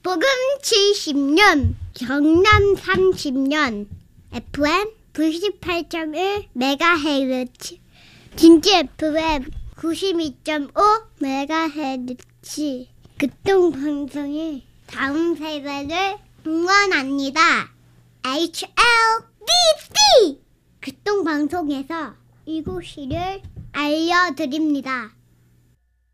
복음 70년, 경남 30년, FM 98.1 메가헤르츠, 진주 FM 92.5 메가헤르츠. 극동방송이 다음 세대를 응원합니다. HLBC 극동방송에서 이곳을 알려드립니다.